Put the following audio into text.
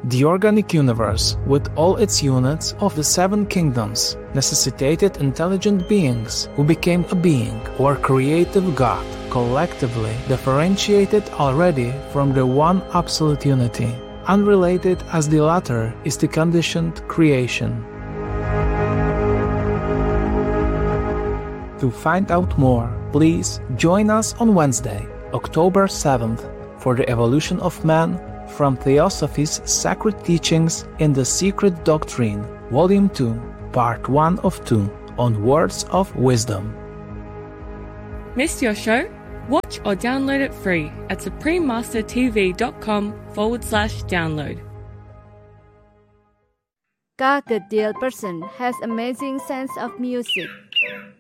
The organic universe, with all its units of the seven kingdoms, necessitated intelligent beings who became a being or creative God, collectively differentiated already from the one absolute unity, unrelated as the latter is the conditioned creation. To find out more, please join us on Wednesday, October 7th, for the Evolution of Man from Theosophy's Sacred Teachings in the Secret Doctrine, Volume 2, Part 1 of 2, on Words of Wisdom. Missed your show? Watch or download it free at suprememastertv.com/download. Ka Gadil person has amazing sense of music.